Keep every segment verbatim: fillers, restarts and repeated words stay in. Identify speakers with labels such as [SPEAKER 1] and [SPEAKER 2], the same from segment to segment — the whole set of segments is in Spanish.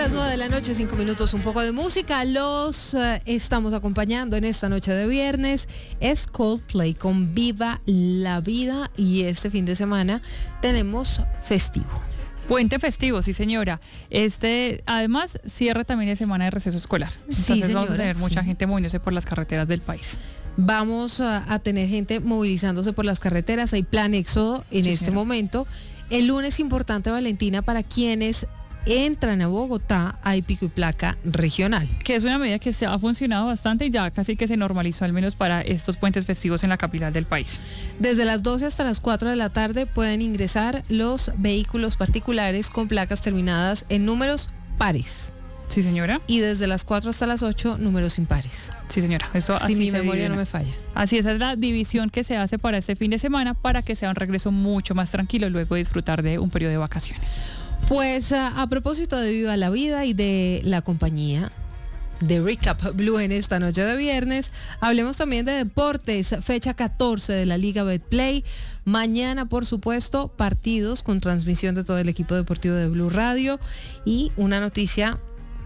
[SPEAKER 1] las nueve de la noche, cinco minutos, un poco de música. Los uh, estamos acompañando en esta noche de viernes. Es Coldplay con Viva la Vida y este fin de semana tenemos festivo.
[SPEAKER 2] Puente festivo, sí señora. Este, además, cierra también de semana de receso escolar. Entonces
[SPEAKER 1] Sí, señora,
[SPEAKER 2] vamos a tener mucha
[SPEAKER 1] sí.
[SPEAKER 2] gente moviéndose por las carreteras del país.
[SPEAKER 1] Vamos a, a tener gente movilizándose por las carreteras. Hay plan éxodo en
[SPEAKER 2] Sí,
[SPEAKER 1] este
[SPEAKER 2] señora.
[SPEAKER 1] momento. El lunes importante, Valentina, para quienes entran a Bogotá, hay pico y placa regional.
[SPEAKER 2] Que es una medida que se ha funcionado bastante y ya casi que se normalizó, al menos para estos puentes festivos en la capital del país.
[SPEAKER 1] Desde las doce hasta las cuatro de la tarde pueden ingresar los vehículos particulares con placas terminadas en números pares.
[SPEAKER 2] Sí, señora.
[SPEAKER 1] Y desde las cuatro hasta las ocho, números impares.
[SPEAKER 2] Sí, señora. Eso
[SPEAKER 1] Si
[SPEAKER 2] así
[SPEAKER 1] mi
[SPEAKER 2] se
[SPEAKER 1] memoria
[SPEAKER 2] divide.
[SPEAKER 1] no me falla.
[SPEAKER 2] Así es, esa es la división que se hace para este fin de semana para que sea un regreso mucho más tranquilo luego de disfrutar de un periodo de vacaciones.
[SPEAKER 1] Pues a, a propósito de Viva la Vida y de la compañía de Recap Blue en esta noche de viernes, hablemos también de deportes. Fecha catorce de la Liga Betplay. Mañana, por supuesto, partidos con transmisión de todo el equipo deportivo de Blue Radio. Y una noticia,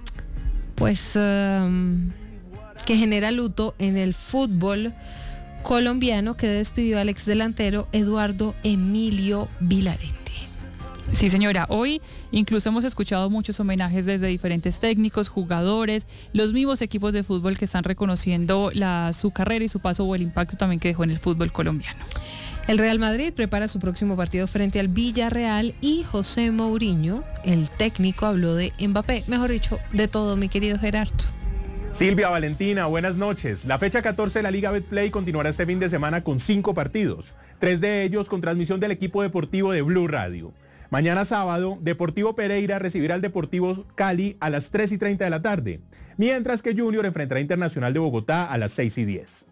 [SPEAKER 1] pues, um, que genera luto en el fútbol colombiano, que despidió al ex delantero Eduardo Emilio Vilarete.
[SPEAKER 2] Sí, señora. Hoy incluso hemos escuchado muchos homenajes desde diferentes técnicos, jugadores, los mismos equipos de fútbol que están reconociendo la, su carrera y su paso o el impacto también que dejó en el fútbol colombiano.
[SPEAKER 1] El Real Madrid prepara su próximo partido frente al Villarreal y José Mourinho, el técnico, habló de Mbappé. Mejor dicho, de todo, mi querido Gerardo.
[SPEAKER 3] Silvia, Valentina, buenas noches. La fecha catorce de la Liga Betplay continuará este fin de semana con cinco partidos, tres de ellos con transmisión del equipo deportivo de Blue Radio. Mañana sábado, Deportivo Pereira recibirá al Deportivo Cali a las tres y treinta de la tarde, mientras que Junior enfrentará a Internacional de Bogotá a las seis y diez.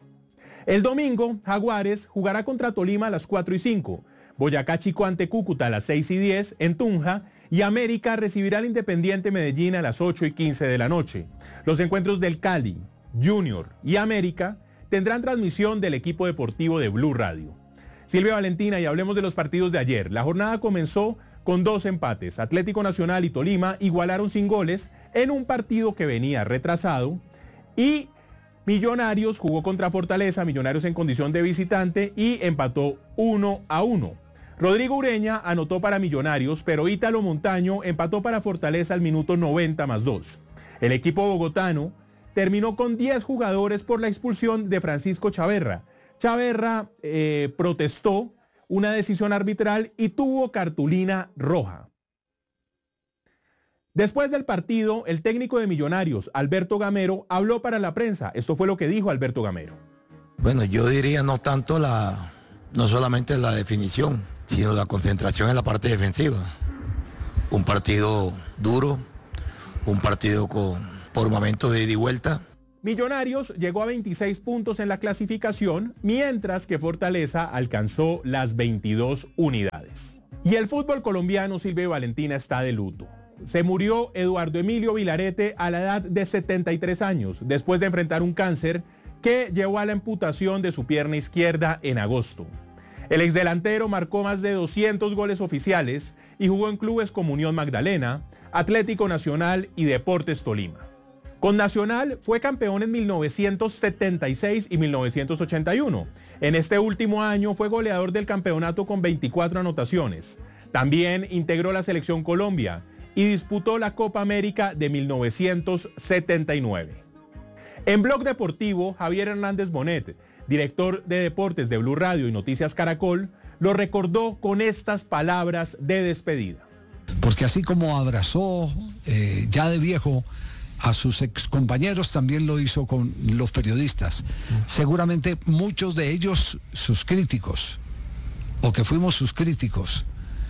[SPEAKER 3] El domingo, Jaguares jugará contra Tolima a las cuatro y cinco, Boyacá Chico ante Cúcuta a las seis y diez en Tunja y América recibirá al Independiente Medellín a las ocho y quince de la noche. Los encuentros del Cali, Junior y América tendrán transmisión del equipo deportivo de Blue Radio. Silvia, Valentina, y hablemos de los partidos de ayer. La jornada comenzó con dos empates. Atlético Nacional y Tolima igualaron sin goles en un partido que venía retrasado. Y Millonarios jugó contra Fortaleza, Millonarios en condición de visitante, y empató uno a uno. Rodrigo Ureña anotó para Millonarios, pero Ítalo Montaño empató para Fortaleza al minuto noventa más dos. El equipo bogotano terminó con diez jugadores por la expulsión de Francisco Chaverra. Chaverra eh, protestó una decisión arbitral y tuvo cartulina roja. Después del partido, el técnico de Millonarios, Alberto Gamero, habló para la prensa. Esto fue lo que dijo Alberto Gamero.
[SPEAKER 4] Bueno, yo diría no tanto la, no solamente la definición, sino la concentración en la parte defensiva. Un partido duro, un partido con, por momentos de ida y vuelta.
[SPEAKER 3] Millonarios llegó a veintiséis puntos en la clasificación, mientras que Fortaleza alcanzó las veintidós unidades. Y el fútbol colombiano, Silvia y Valentina, está de luto. Se murió Eduardo Emilio Vilarete a la edad de setenta y tres años, después de enfrentar un cáncer que llevó a la amputación de su pierna izquierda en agosto. El exdelantero marcó más de doscientos goles oficiales y jugó en clubes como Unión Magdalena, Atlético Nacional y Deportes Tolima. Con Nacional fue campeón en mil novecientos setenta y seis y mil novecientos ochenta y uno. En este último año fue goleador del campeonato con veinticuatro anotaciones. También integró la Selección Colombia y disputó la Copa América de mil novecientos setenta y nueve. En Blog Deportivo, Javier Hernández Bonet, director de deportes de Blue Radio y Noticias Caracol, lo recordó con estas palabras de despedida.
[SPEAKER 5] Porque así como abrazó eh, ya de viejo a sus excompañeros, también lo hizo con los periodistas. Seguramente muchos de ellos sus críticos, o que fuimos sus críticos.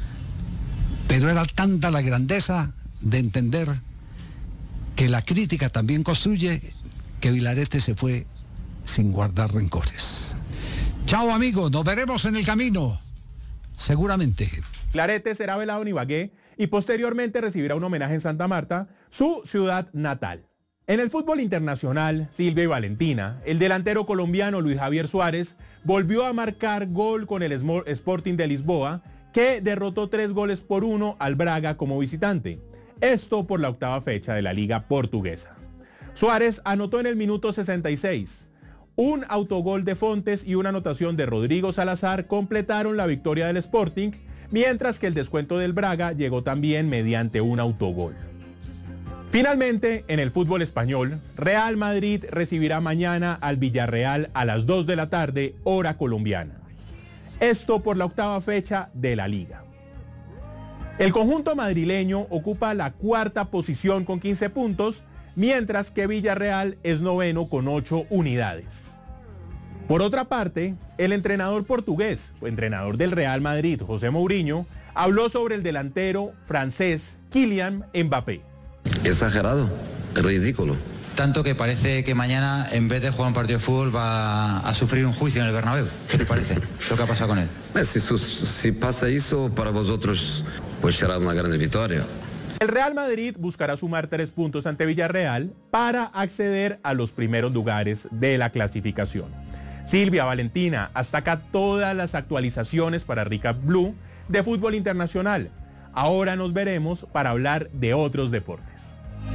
[SPEAKER 5] Pero era tanta la grandeza de entender que la crítica también construye, que Vilarete se fue sin guardar rencores. Chao amigos, nos veremos en el camino, seguramente.
[SPEAKER 3] Clarete será velado en Ibagué y posteriormente recibirá un homenaje en Santa Marta, su ciudad natal. En el fútbol internacional, Silvia y Valentina, el delantero colombiano Luis Javier Suárez volvió a marcar gol con el Sporting de Lisboa, que derrotó tres goles por uno al Braga como visitante. Esto por la octava fecha de la Liga Portuguesa. Suárez anotó en el minuto sesenta y seis. Un autogol de Fontes y una anotación de Rodrigo Salazar completaron la victoria del Sporting, mientras que el descuento del Braga llegó también mediante un autogol. Finalmente, en el fútbol español, Real Madrid recibirá mañana al Villarreal a las dos de la tarde, hora colombiana. Esto por la octava fecha de la Liga. El conjunto madrileño ocupa la cuarta posición con quince puntos, mientras que Villarreal es noveno con ocho unidades. Por otra parte, el entrenador portugués, o entrenador del Real Madrid, José Mourinho, habló sobre el delantero francés Kylian Mbappé.
[SPEAKER 6] Exagerado, ridículo.
[SPEAKER 7] Tanto que parece que mañana, en vez de jugar un partido de fútbol, va a sufrir un juicio en el Bernabéu. ¿Qué le parece lo que ha pasado con él?
[SPEAKER 6] Si, si pasa eso, para vosotros, pues será una gran victoria.
[SPEAKER 3] El Real Madrid buscará sumar tres puntos ante Villarreal para acceder a los primeros lugares de la clasificación. Silvia, Valentina, hasta acá todas las actualizaciones para Recap Blue de fútbol internacional. Ahora nos veremos para hablar de otros deportes.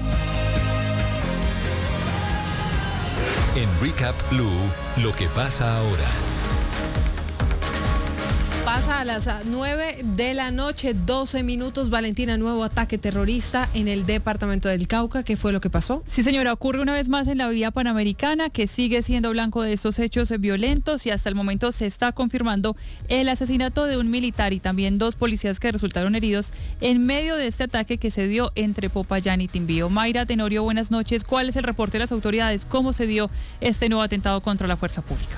[SPEAKER 8] En Recap Blue, lo que pasa ahora.
[SPEAKER 1] Pasa a las nueve de la noche, doce minutos. Valentina, nuevo ataque terrorista en el departamento del Cauca. ¿Qué fue lo que pasó?
[SPEAKER 2] Sí, señora, ocurre una vez más en la vía panamericana, que sigue siendo blanco de estos hechos violentos, y hasta el momento se está confirmando el asesinato de un militar y también dos policías que resultaron heridos en medio de este ataque que se dio entre Popayán y Timbío. Mayra Tenorio, buenas noches. ¿Cuál es el reporte de las autoridades? ¿Cómo se dio este nuevo atentado contra la fuerza pública?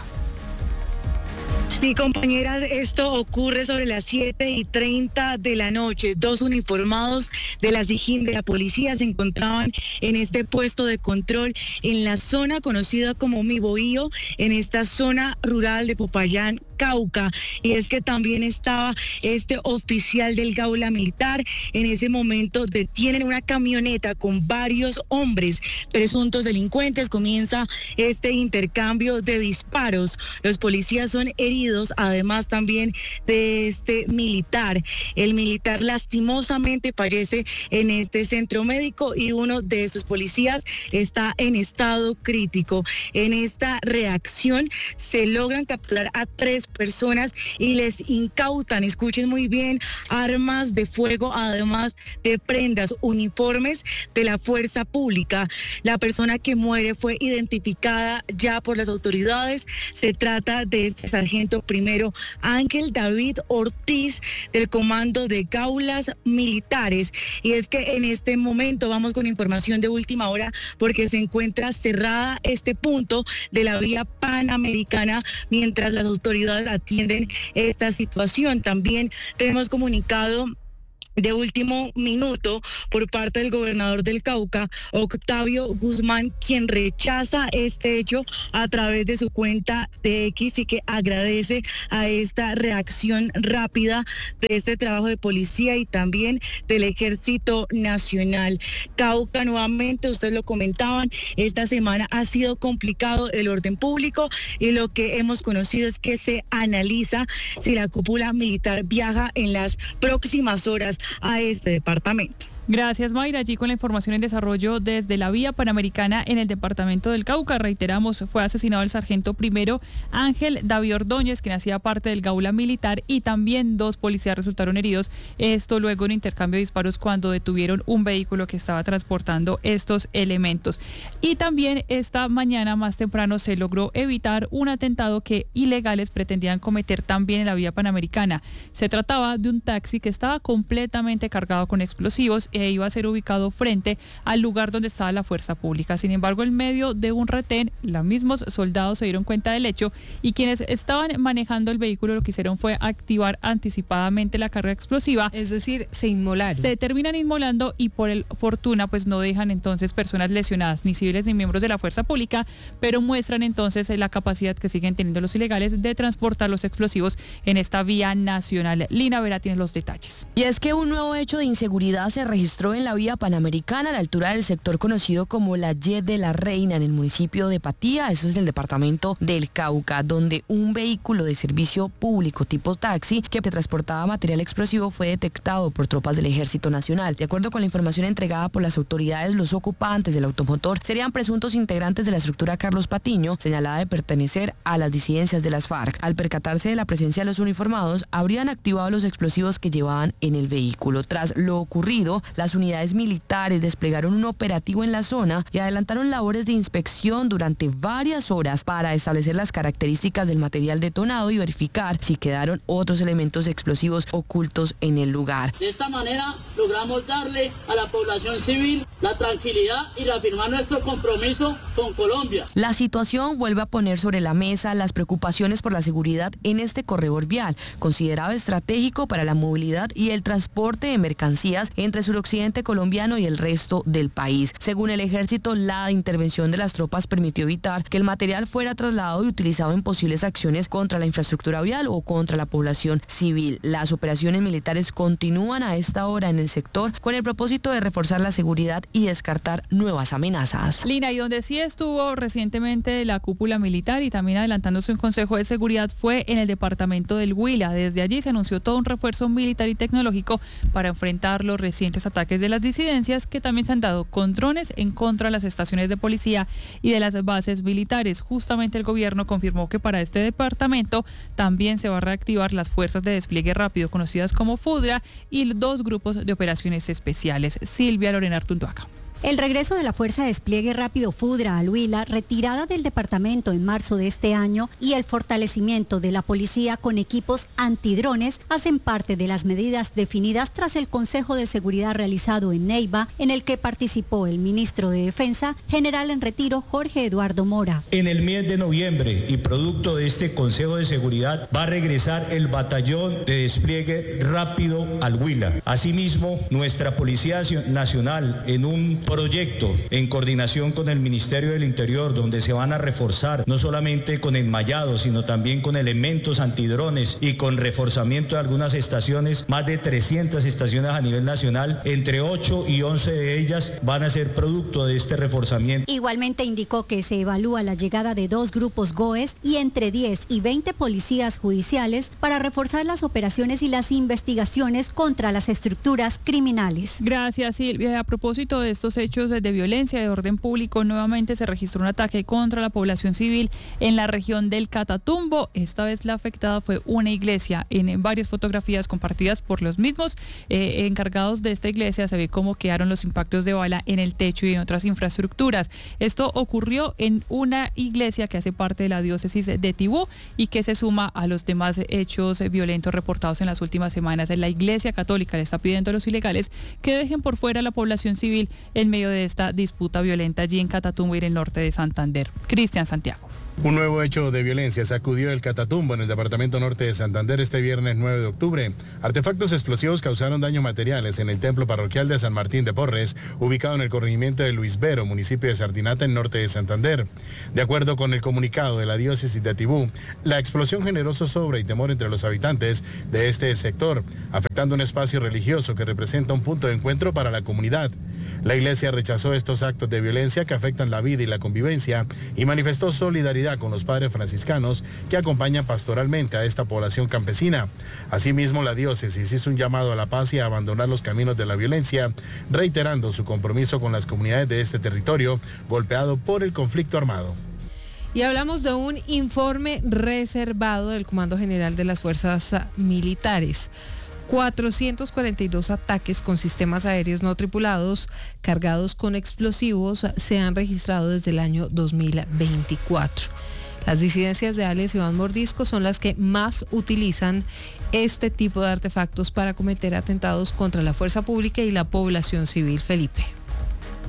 [SPEAKER 9] Sí, compañeras, esto ocurre sobre las siete y treinta de la noche. Dos uniformados de la SIJIN de la policía se encontraban en este puesto de control en la zona conocida como Mi Bohío, en esta zona rural de Popayán, Cauca. Y es que también estaba este oficial del Gaula Militar. En ese momento detienen una camioneta con varios hombres presuntos delincuentes. Comienza este intercambio de disparos. Los policías son heridos, además también de este militar. El militar lastimosamente fallece en este centro médico y uno de esos policías está en estado crítico. En esta reacción se logran capturar a tres personas y les incautan, escuchen muy bien, armas de fuego, además de prendas, uniformes de la fuerza pública. La persona que muere fue identificada ya por las autoridades. Se trata de este sargento primero Ángel David Ortiz del Comando de Gaulas Militares. Y es que en este momento vamos con información de última hora porque se encuentra cerrada este punto de la vía panamericana mientras las autoridades atienden esta situación. También tenemos comunicado de último minuto por parte del gobernador del Cauca, Octavio Guzmán, quien rechaza este hecho a través de su cuenta de X y que agradece a esta reacción rápida de este trabajo de policía y también del Ejército Nacional. Cauca, nuevamente, ustedes lo comentaban, esta semana ha sido complicado el orden público y lo que hemos conocido es que se analiza si la cúpula militar viaja en las próximas horas a este departamento.
[SPEAKER 2] Gracias, Mayra. Allí con la información en desarrollo desde la vía panamericana en el departamento del Cauca. Reiteramos, fue asesinado el sargento primero Ángel David Ordóñez, quien hacía parte del Gaula Militar, y también dos policías resultaron heridos. Esto luego en un intercambio de disparos cuando detuvieron un vehículo que estaba transportando estos elementos. Y también esta mañana más temprano se logró evitar un atentado que ilegales pretendían cometer también en la vía panamericana. Se trataba de un taxi que estaba completamente cargado con explosivos e iba a ser ubicado frente al lugar donde estaba la fuerza pública. Sin embargo, en medio de un retén, los mismos soldados se dieron cuenta del hecho y quienes estaban manejando el vehículo lo que hicieron fue activar anticipadamente la carga explosiva.
[SPEAKER 1] Es decir, se inmolaron.
[SPEAKER 2] Se terminan inmolando y por el fortuna pues no dejan entonces personas lesionadas, ni civiles ni miembros de la fuerza pública, pero muestran entonces la capacidad que siguen teniendo los ilegales de transportar los explosivos en esta vía nacional. Lina Vera tiene los detalles.
[SPEAKER 10] Y es que un nuevo hecho de inseguridad se registró registró en la vía Panamericana a la altura del sector conocido como la Y de la Reina en el municipio de Patía, eso es del departamento del Cauca, donde un vehículo de servicio público tipo taxi que transportaba material explosivo fue detectado por tropas del Ejército Nacional. De acuerdo con la información entregada por las autoridades, los ocupantes del automotor serían presuntos integrantes de la estructura Carlos Patiño, señalada de pertenecer a las disidencias de las FARC. Al percatarse de la presencia de los uniformados, habrían activado los explosivos que llevaban en el vehículo. Tras lo ocurrido, las unidades militares desplegaron un operativo en la zona y adelantaron labores de inspección durante varias horas para establecer las características del material detonado y verificar si quedaron otros elementos explosivos ocultos en el lugar.
[SPEAKER 11] De esta manera logramos darle a la población civil la tranquilidad y reafirmar nuestro compromiso con Colombia.
[SPEAKER 10] La situación vuelve a poner sobre la mesa las preocupaciones por la seguridad en este corredor vial, considerado estratégico para la movilidad y el transporte de mercancías entre suroccidente colombiano y el resto del país. Según el ejército, la intervención de las tropas permitió evitar que el material fuera trasladado y utilizado en posibles acciones contra la infraestructura vial o contra la población civil. Las operaciones militares continúan a esta hora en el sector con el propósito de reforzar la seguridad y descartar nuevas amenazas.
[SPEAKER 2] Lina, y donde sí estuvo recientemente la cúpula militar y también adelantándose un consejo de seguridad fue en el departamento del Huila. Desde allí se anunció todo un refuerzo militar y tecnológico para enfrentar los recientes ataques de las disidencias que también se han dado con drones en contra de las estaciones de policía y de las bases militares. Justamente el gobierno confirmó que para este departamento también se va a reactivar las fuerzas de despliegue rápido conocidas como FUDRA y dos grupos de operaciones especiales. Silvia Lorena Artunduaga.
[SPEAKER 12] El regreso de la Fuerza de Despliegue Rápido FUDRA al Huila, retirada del departamento en marzo de este año, y el fortalecimiento de la policía con equipos antidrones hacen parte de las medidas definidas tras el Consejo de Seguridad realizado en Neiva, en el que participó el ministro de Defensa, general en retiro Jorge Eduardo Mora.
[SPEAKER 13] En el mes de noviembre y producto de este Consejo de Seguridad va a regresar el Batallón de Despliegue Rápido al Huila. Asimismo, nuestra Policía Nacional en un proyecto en coordinación con el Ministerio del Interior, donde se van a reforzar no solamente con enmayados, sino también con elementos antidrones y con reforzamiento de algunas estaciones, más de trescientas estaciones a nivel nacional, entre ocho y once de ellas van a ser producto de este reforzamiento.
[SPEAKER 12] Igualmente indicó que se evalúa la llegada de dos grupos GOES y entre diez y veinte policías judiciales para reforzar las operaciones y las investigaciones contra las estructuras criminales.
[SPEAKER 2] Gracias, Silvia. A propósito de estos hechos de violencia de orden público, nuevamente se registró un ataque contra la población civil en la región del Catatumbo. Esta vez la afectada fue una iglesia. En varias fotografías compartidas por los mismos eh, encargados de esta iglesia se ve cómo quedaron los impactos de bala en el techo y en otras infraestructuras. Esto ocurrió en una iglesia que hace parte de la diócesis de Tibú y que se suma a los demás hechos violentos reportados en las últimas semanas. La Iglesia Católica le está pidiendo a los ilegales que dejen por fuera a la población civil en medio de esta disputa violenta allí en Catatumbo y en el norte de Santander. Cristian Santiago.
[SPEAKER 14] Un nuevo hecho de violencia sacudió el Catatumbo en el departamento norte de Santander este viernes nueve de octubre. Artefactos explosivos causaron daños materiales en el templo parroquial de San Martín de Porres, ubicado en el corregimiento de Luis Vero, municipio de Sardinata, en norte de Santander. De acuerdo con el comunicado de la diócesis de Tibú, la explosión generó zozobra y temor entre los habitantes de este sector, afectando un espacio religioso que representa un punto de encuentro para la comunidad. La iglesia rechazó estos actos de violencia que afectan la vida y la convivencia y manifestó solidaridad con los padres franciscanos que acompañan pastoralmente a esta población campesina. Asimismo, la diócesis hizo un llamado a la paz y a abandonar los caminos de la violencia, reiterando su compromiso con las comunidades de este territorio golpeado por el conflicto armado.
[SPEAKER 1] Y hablamos de un informe reservado del Comando General de las Fuerzas Militares. cuatrocientos cuarenta y dos ataques con sistemas aéreos no tripulados cargados con explosivos se han registrado desde el año dos mil veinticuatro. Las disidencias de alias Iván Mordisco son las que más utilizan este tipo de artefactos para cometer atentados contra la fuerza pública y la población civil. Felipe.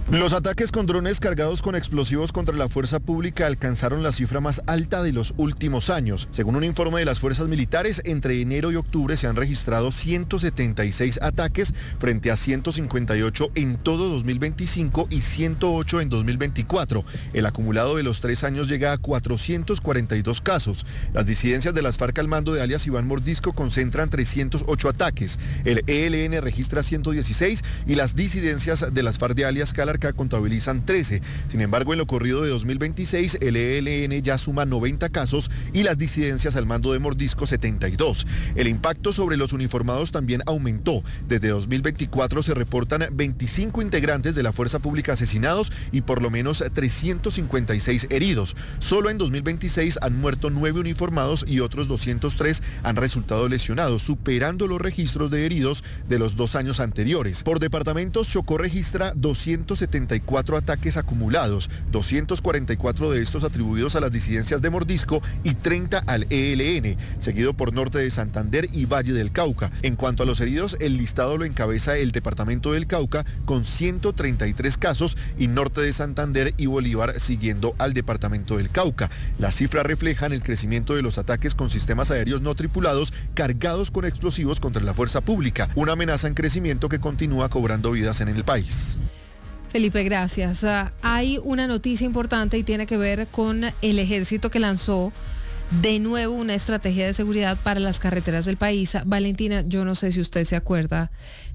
[SPEAKER 15] Los ataques con drones cargados con explosivos contra la fuerza pública alcanzaron la cifra más alta de los últimos años. Según un informe de las fuerzas militares, entre enero y octubre se han registrado ciento setenta y seis ataques frente a ciento cincuenta y ocho en todo dos mil veinticinco y ciento ocho en dos mil veinticuatro. El acumulado de los tres años llega a cuatrocientos cuarenta y dos casos. Las disidencias de las FARC al mando de alias Iván Mordisco concentran trescientos ocho ataques. El E L N registra ciento dieciséis y las disidencias de las FARC de alias Calarcá contabilizan trece. Sin embargo, en lo corrido de dos mil veintiséis, el E L N ya suma noventa casos y las disidencias al mando de Mordisco setenta y dos. El impacto sobre los uniformados también aumentó. Desde dos mil veinticuatro se reportan veinticinco integrantes de la fuerza pública asesinados y por lo menos trescientos cincuenta y seis heridos. Solo en dos mil veintiséis han muerto nueve uniformados y otros doscientos tres han resultado lesionados, superando los registros de heridos de los dos años anteriores. Por departamentos, Chocó registra doscientos setenta y cuatro ataques acumulados, doscientos cuarenta y cuatro de estos atribuidos a las disidencias de Mordisco y treinta al E L N, seguido por Norte de Santander y Valle del Cauca. En cuanto a los heridos, el listado lo encabeza el departamento del Cauca con ciento treinta y tres casos y Norte de Santander y Bolívar siguiendo al departamento del Cauca. Las cifras reflejan el crecimiento de los ataques con sistemas aéreos no tripulados cargados con explosivos contra la fuerza pública, una amenaza en crecimiento que continúa cobrando vidas en el país.
[SPEAKER 1] Felipe, gracias. Uh, hay una noticia importante y tiene que ver con el ejército que lanzó de nuevo una estrategia de seguridad para las carreteras del país. Valentina, yo no sé si usted se acuerda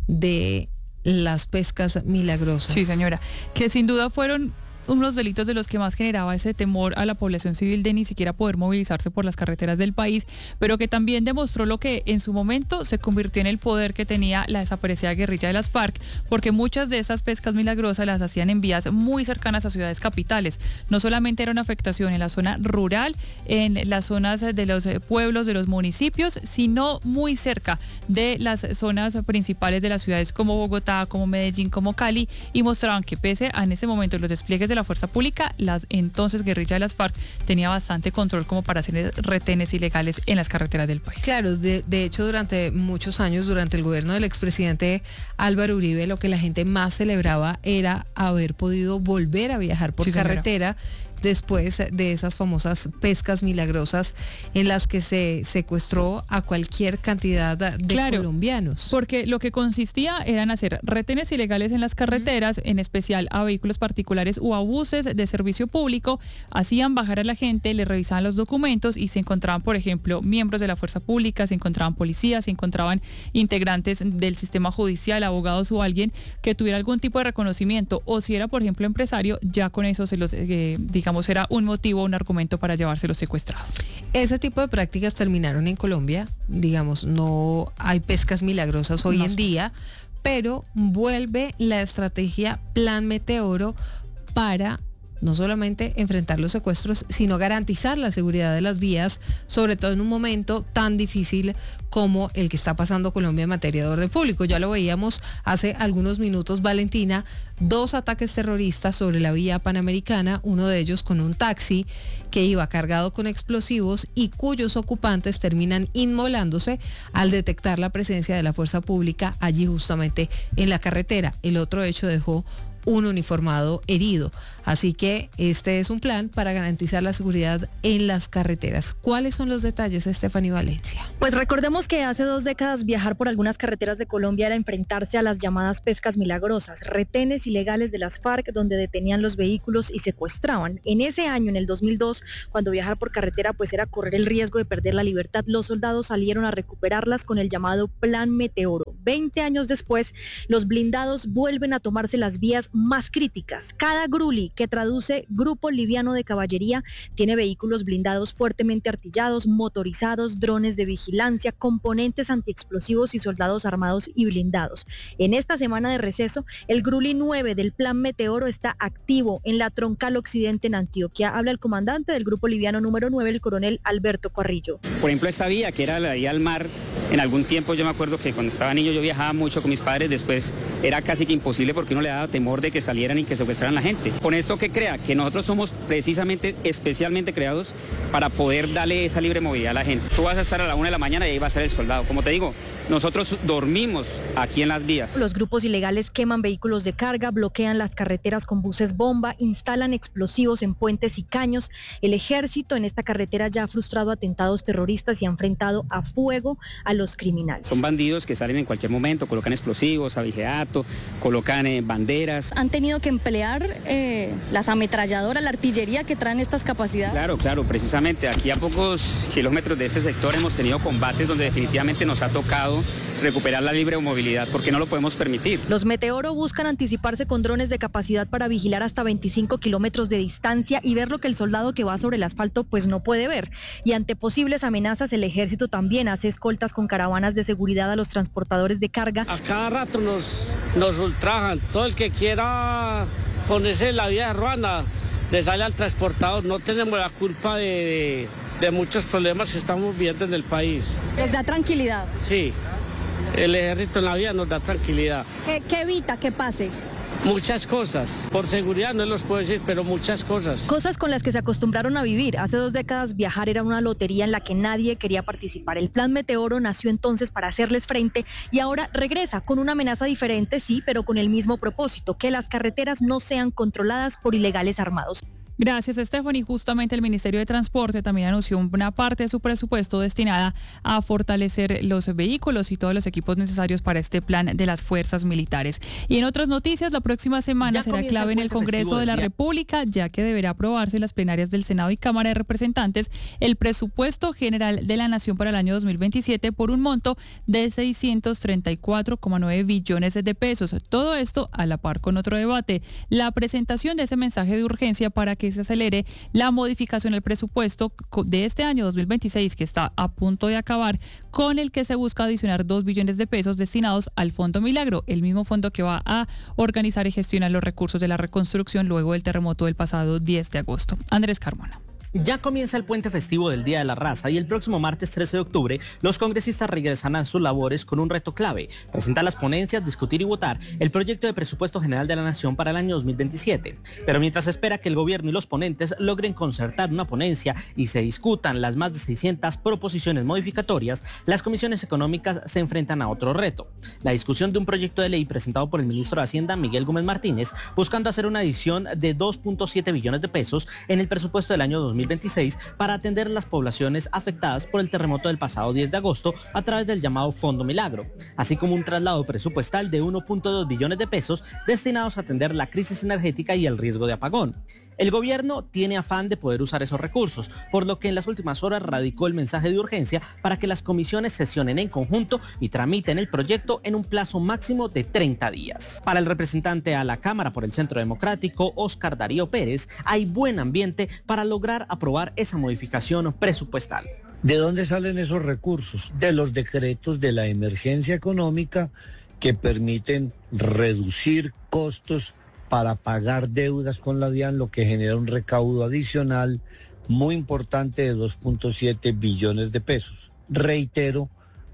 [SPEAKER 1] de las pescas milagrosas.
[SPEAKER 2] Sí, señora, que sin duda fueron unos delitos de los que más generaba ese temor a la población civil de ni siquiera poder movilizarse por las carreteras del país, pero que también demostró lo que en su momento se convirtió en el poder que tenía la desaparecida guerrilla de las FARC, porque muchas de esas pescas milagrosas las hacían en vías muy cercanas a ciudades capitales. No solamente era una afectación en la zona rural, en las zonas de los pueblos, de los municipios, sino muy cerca de las zonas principales de las ciudades como Bogotá, como Medellín, como Cali, y mostraban que pese a en ese momento los despliegues de la fuerza pública, las entonces guerrilla de las FARC tenía bastante control como para hacer retenes ilegales en las carreteras del país.
[SPEAKER 1] Claro, de, de hecho durante muchos años, durante el gobierno del expresidente Álvaro Uribe, lo que la gente más celebraba era haber podido volver a viajar por sí, carretera después de esas famosas pescas milagrosas en las que se secuestró a cualquier cantidad de claro, colombianos.
[SPEAKER 2] Porque lo que consistía era en hacer retenes ilegales en las carreteras, uh-huh. en especial a vehículos particulares o a buses de servicio público, hacían bajar a la gente, le revisaban los documentos y se encontraban, por ejemplo, miembros de la fuerza pública, se encontraban policías, se encontraban integrantes del sistema judicial, abogados o alguien que tuviera algún tipo de reconocimiento, o si era, por ejemplo, empresario, ya con eso se los, eh, digamos, era un motivo, un argumento para llevárselos secuestrados.
[SPEAKER 1] Ese tipo de prácticas terminaron en Colombia, digamos, no hay pescas milagrosas hoy no. en día, pero vuelve la estrategia Plan Meteoro para no solamente enfrentar los secuestros, sino garantizar la seguridad de las vías, sobre todo en un momento tan difícil como el que está pasando Colombia en materia de orden público. Ya lo veíamos hace algunos minutos, Valentina, dos ataques terroristas sobre la vía Panamericana, uno de ellos con un taxi que iba cargado con explosivos y cuyos ocupantes terminan inmolándose al detectar la presencia de la fuerza pública allí justamente en la carretera. El otro hecho dejó un uniformado herido. Así que este es un plan para garantizar la seguridad en las carreteras. ¿Cuáles son los detalles, Stephanie Valencia?
[SPEAKER 16] Pues recordemos que hace dos décadas viajar por algunas carreteras de Colombia era enfrentarse a las llamadas pescas milagrosas, retenes ilegales de las FARC donde detenían los vehículos y secuestraban. En ese año, en el dos mil dos, cuando viajar por carretera pues era correr el riesgo de perder la libertad, los soldados salieron a recuperarlas con el llamado Plan Meteoro. Veinte años después, los blindados vuelven a tomarse las vías más críticas. Cada gruli, que traduce Grupo Liviano de Caballería, tiene vehículos blindados fuertemente artillados, motorizados, drones de vigilancia, componentes antiexplosivos y soldados armados y blindados. En esta semana de receso, el Gruli nueve del Plan Meteoro está activo en la Troncal Occidente en Antioquia. Habla el comandante del Grupo Liviano número nueve, el coronel Alberto Carrillo.
[SPEAKER 17] Por ejemplo, esta vía, que era la vía al mar, en algún tiempo yo me acuerdo que cuando estaba niño yo viajaba mucho con mis padres, después era casi que imposible porque uno le daba temor de que salieran y que secuestraran a la gente. Con esto que crea que nosotros somos precisamente especialmente creados para poder darle esa libre movilidad a la gente. Tú vas a estar a la una de la mañana y ahí va a ser el soldado. Como te digo, nosotros dormimos aquí en las vías.
[SPEAKER 16] Los grupos ilegales queman vehículos de carga, bloquean las carreteras con buses bomba, instalan explosivos en puentes y caños. El ejército en esta carretera ya ha frustrado atentados terroristas y ha enfrentado a fuego a los criminales.
[SPEAKER 17] Son bandidos que salen en cualquier momento, colocan explosivos, abigeato, colocan eh, banderas.
[SPEAKER 18] ¿Han tenido que emplear eh, las ametralladoras, la artillería que traen estas capacidades?
[SPEAKER 17] Claro, claro, precisamente aquí a pocos kilómetros de este sector hemos tenido combates donde definitivamente nos ha tocado recuperar la libre movilidad porque no lo podemos permitir.
[SPEAKER 16] Los Meteoro buscan anticiparse con drones de capacidad para vigilar hasta veinticinco kilómetros de distancia y ver lo que el soldado que va sobre el asfalto pues no puede ver. Y ante posibles amenazas el ejército también hace escoltas con caravanas de seguridad a los transportadores de carga.
[SPEAKER 19] A cada rato nos, nos ultrajan. Todo el que quiera ponerse en la vía de ruana le sale al transportador. No tenemos la culpa de, de, de muchos problemas que estamos viendo en el país.
[SPEAKER 18] ¿Les da tranquilidad?
[SPEAKER 19] Sí. El ejército en la vía nos da tranquilidad.
[SPEAKER 18] ¿Qué, qué evita que pase?
[SPEAKER 19] Muchas cosas. Por seguridad no los puedo decir, pero muchas cosas.
[SPEAKER 16] Cosas con las que se acostumbraron a vivir. Hace dos décadas viajar era una lotería en la que nadie quería participar. El Plan Meteoro nació entonces para hacerles frente y ahora regresa con una amenaza diferente, sí, pero con el mismo propósito, que las carreteras no sean controladas por ilegales armados.
[SPEAKER 2] Gracias, Stephanie. Justamente el Ministerio de Transporte también anunció una parte de su presupuesto destinada a fortalecer los vehículos y todos los equipos necesarios para este plan de las fuerzas militares. Y en otras noticias, la próxima semana ya será clave en el Congreso de la República, ya que deberá aprobarse en las plenarias del Senado y Cámara de Representantes el presupuesto general de la Nación para el año dos mil veintisiete por un monto de seiscientos treinta y cuatro coma nueve billones de pesos. Todo esto a la par con otro debate, la presentación de ese mensaje de urgencia para que que se acelere la modificación del presupuesto de este año dos mil veintiséis, que está a punto de acabar, con el que se busca adicionar dos billones de pesos destinados al Fondo Milagro, el mismo fondo que va a organizar y gestionar los recursos de la reconstrucción luego del terremoto del pasado diez de agosto. Andrés Carmona.
[SPEAKER 20] Ya comienza el puente festivo del Día de la Raza y el próximo martes trece de octubre los congresistas regresarán a sus labores con un reto clave: presentar las ponencias, discutir y votar el proyecto de presupuesto general de la Nación para el año dos mil veintisiete. Pero mientras se espera que el gobierno y los ponentes logren concertar una ponencia y se discutan las más de seiscientas proposiciones modificatorias, las comisiones económicas se enfrentan a otro reto: la discusión de un proyecto de ley presentado por el ministro de Hacienda, Miguel Gómez Martínez, buscando hacer una adición de dos punto siete billones de pesos en el presupuesto del año dos mil veintiséis para atender las poblaciones afectadas por el terremoto del pasado diez de agosto a través del llamado Fondo Milagro, así como un traslado presupuestal de uno punto dos billones de pesos destinados a atender la crisis energética y el riesgo de apagón. El gobierno tiene afán de poder usar esos recursos, por lo que en las últimas horas radicó el mensaje de urgencia para que las comisiones sesionen en conjunto y tramiten el proyecto en un plazo máximo de treinta días. Para el representante a la Cámara por el Centro Democrático, Óscar Darío Pérez, hay buen ambiente para lograr aprobar esa modificación presupuestal.
[SPEAKER 21] ¿De dónde salen esos recursos? De los decretos de la emergencia económica que permiten reducir costos para pagar deudas con la DIAN, lo que genera un recaudo adicional muy importante de dos punto siete billones de pesos. Reitero,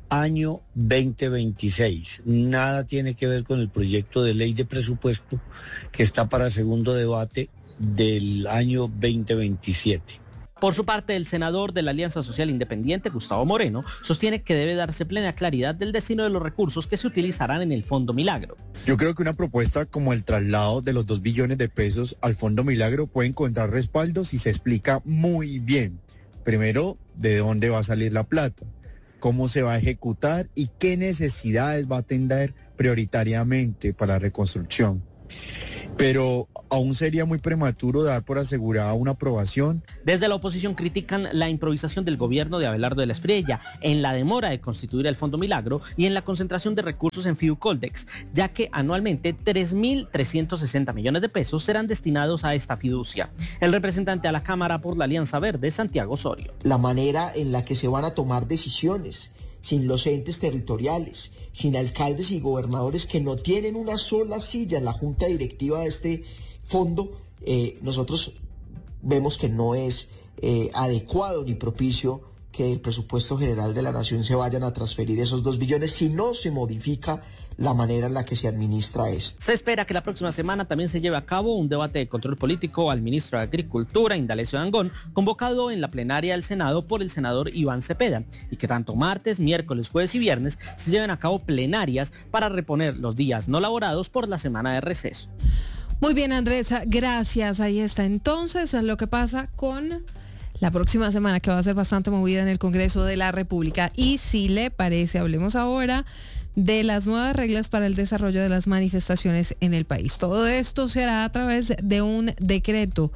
[SPEAKER 21] año veinte veintiséis. Nada tiene que ver con el proyecto de ley de presupuesto que está para segundo debate del año veinte veintisiete.
[SPEAKER 20] Por su parte, el senador de la Alianza Social Independiente, Gustavo Moreno, sostiene que debe darse plena claridad del destino de los recursos que se utilizarán en el Fondo Milagro.
[SPEAKER 22] Yo creo que una propuesta como el traslado de los dos billones de pesos al Fondo Milagro puede encontrar respaldo si se explica muy bien. Primero, de dónde va a salir la plata, cómo se va a ejecutar y qué necesidades va a atender prioritariamente para la reconstrucción. Pero aún sería muy prematuro dar por asegurada una aprobación.
[SPEAKER 20] Desde la oposición critican la improvisación del gobierno de Abelardo de la Espriella en la demora de constituir el Fondo Milagro y en la concentración de recursos en Fiducoldex, ya que anualmente tres mil trescientos sesenta millones de pesos serán destinados a esta fiducia. El representante a la Cámara por la Alianza Verde, Santiago Osorio.
[SPEAKER 23] La manera en la que se van a tomar decisiones sin los entes territoriales, sin alcaldes y gobernadores que no tienen una sola silla en la junta directiva de este fondo, eh, nosotros vemos que no es eh, adecuado ni propicio que el presupuesto general de la Nación se vayan a transferir esos dos billones si no se modifica la manera en la que se administra esto.
[SPEAKER 20] Se espera que la próxima semana también se lleve a cabo un debate de control político al ministro de Agricultura, Indalecio Dangond, convocado en la plenaria del Senado por el senador Iván Cepeda, y que tanto martes, miércoles, jueves y viernes se lleven a cabo plenarias para reponer los días no laborados por la semana de receso.
[SPEAKER 1] Muy bien, Andrés, gracias. Ahí está entonces lo que pasa con la próxima semana, que va a ser bastante movida en el Congreso de la República. Y si le parece, hablemos ahora de las nuevas reglas para el desarrollo de las manifestaciones en el país. Todo esto se hará a través de un decreto.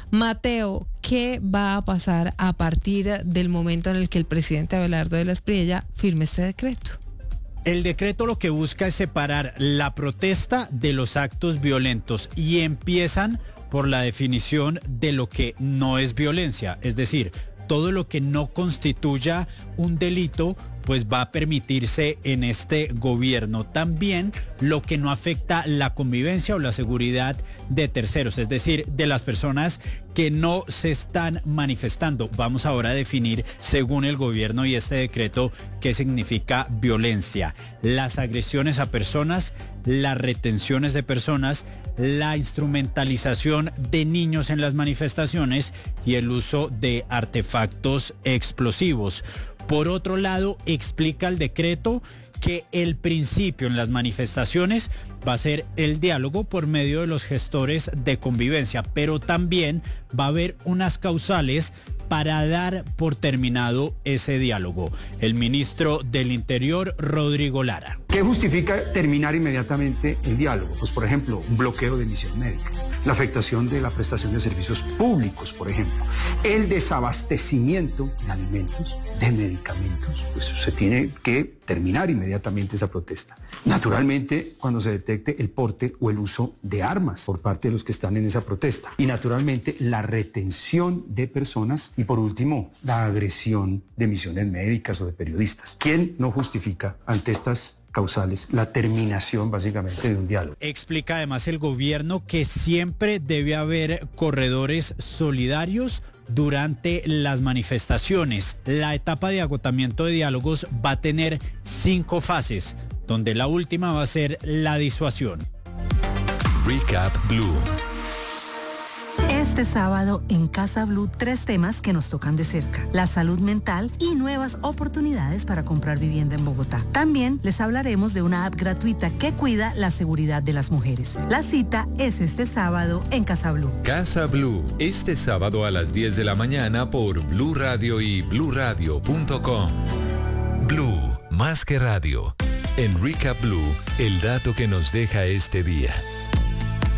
[SPEAKER 1] Mateo, ¿qué va a pasar a partir del momento en el que el presidente Abelardo de la Espriella firme este decreto?
[SPEAKER 4] El decreto lo que busca es separar la protesta de los actos violentos y empiezan por la definición de lo que no es violencia, es decir, todo lo que no constituya un delito pues va a permitirse en este gobierno. También lo que no afecta la convivencia o la seguridad de terceros, es decir, de las personas que no se están manifestando. Vamos ahora a definir, según el gobierno y este decreto, qué significa violencia. Las agresiones a personas, las retenciones de personas, la instrumentalización de niños en las manifestaciones y el uso de artefactos explosivos. Por otro lado, explica el decreto que el principio en las manifestaciones va a ser el diálogo por medio de los gestores de convivencia, pero también va a haber unas causales para dar por terminado ese diálogo. El ministro del Interior, Rodrigo Lara.
[SPEAKER 5] ¿Qué justifica terminar inmediatamente el diálogo? Pues, por ejemplo, un bloqueo de emisión médica, la afectación de la prestación de servicios públicos, por ejemplo, el desabastecimiento de alimentos, de medicamentos, pues se tiene que terminar inmediatamente esa protesta. Naturalmente, cuando se detecte el porte o el uso de armas por parte de los que están en esa protesta. Y naturalmente, la retención de personas. Y por último, la agresión de misiones médicas o de periodistas. ¿Quién no justifica ante estas causales la terminación básicamente de un diálogo?
[SPEAKER 4] Explica además el gobierno que siempre debe haber corredores solidarios durante las manifestaciones. La etapa de agotamiento de diálogos va a tener cinco fases, donde la última va a ser la disuasión.
[SPEAKER 8] Recap Blue.
[SPEAKER 7] Este sábado en Casa Blue, tres temas que nos tocan de cerca: la salud mental y nuevas oportunidades para comprar vivienda en Bogotá. También les hablaremos de una app gratuita que cuida la seguridad de las mujeres. La cita es este sábado en Casa Blue.
[SPEAKER 8] Casa Blue, este sábado a las diez de la mañana por Blue Radio y blue radio punto com. Blue, más que radio. En Recap Blue, el dato que nos deja este día.